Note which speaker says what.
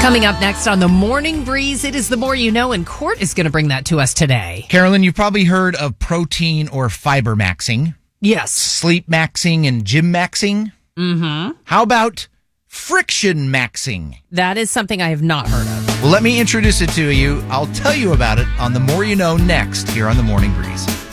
Speaker 1: Coming up next on the Morning Breeze, it is The More You Know, and Court is going to bring that to us today.
Speaker 2: Carolyn, you've probably heard of protein or fiber maxing.
Speaker 1: Yes.
Speaker 2: Sleep maxing and gym maxing.
Speaker 1: Mm-hmm.
Speaker 2: How about friction maxing?
Speaker 1: That is something I have not heard of.
Speaker 2: Well, let me introduce it to you. I'll tell you about it on The More You Know next here on The Morning Breeze.